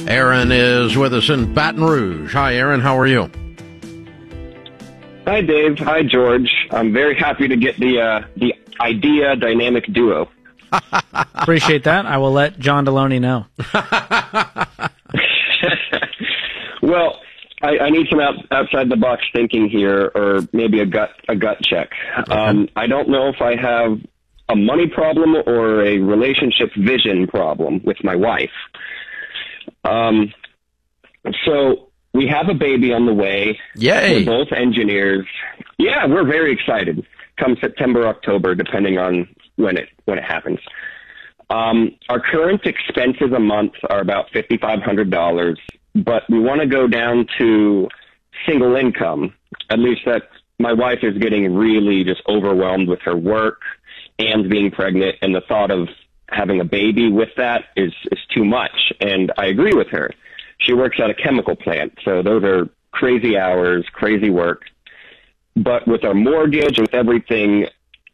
Aaron is with us in Baton Rouge. Hi, Aaron. How are you? Hi, Dave. Hi, George. I'm very happy to get the idea dynamic duo. Appreciate that. I will let John Deloney know. Well, I need some outside the box thinking here, or maybe a gut check. Okay. I don't know if I have a money problem or a relationship vision problem with my wife. So we have a baby on the way. Yay! We're both engineers. Yeah, we're very excited. Come September, October, depending on when it happens. Our current expenses a month are about $5,500, but we want to go down to single income. At least that my wife is getting really just overwhelmed with her work and being pregnant, and the thought of having a baby with that is too much. And I agree with her. She works at a chemical plant, so those are crazy hours, crazy work. But with our mortgage, with everything,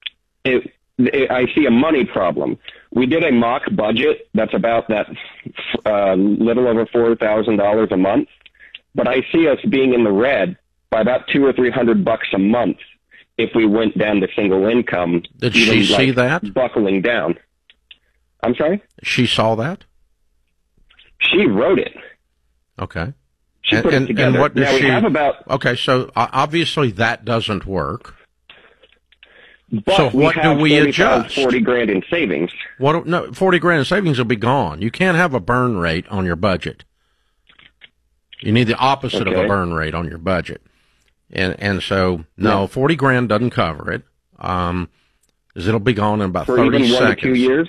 I see a money problem. We did a mock budget that's about that little over $4,000 a month, but I see us being in the red by about $200 or $300 a month if we went down to single income. Did she see that? Buckling down. I'm sorry? She saw that? She wrote it. Okay. She put it together. And what does now, she... we have about... Okay, so obviously that doesn't work. But so what do we adjust? 40 grand in savings. No, 40 grand in savings will be gone. You can't have a burn rate on your budget. You need the opposite of a burn rate on your budget. And so, no, 40 grand doesn't cover it. It'll be gone in about 30 even seconds. 1 to 2 years?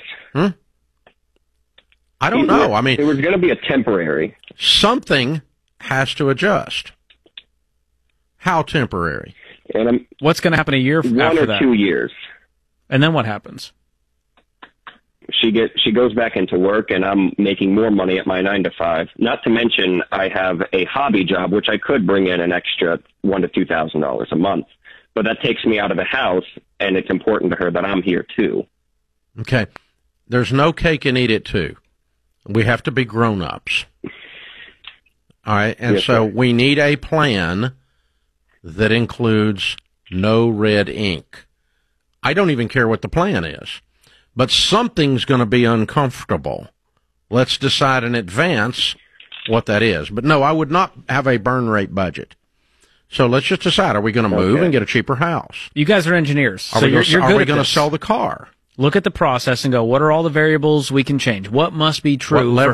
I don't know. I mean, it was going to be a temporary. Something has to adjust. How temporary? And what's going to happen a year after that? 1 or 2 years. And then what happens? She goes back into work, and I'm making more money at my 9 to 5. Not to mention, I have a hobby job, which I could bring in an extra $1,000 to $2,000 a month. But that takes me out of the house, and it's important to her that I'm here too. Okay, there's no cake and eat it too. We have to be grown-ups. All right, and yes, so sir. we need a plan that includes no red ink. I don't even care what the plan is, but something's going to be uncomfortable. Let's decide in advance what that is. But no, I would not have a burn rate budget. So let's just decide, are we going to move and get a cheaper house? You guys are engineers. Are we going to sell the car? Look at the process and go, what are all the variables we can change? What must be true?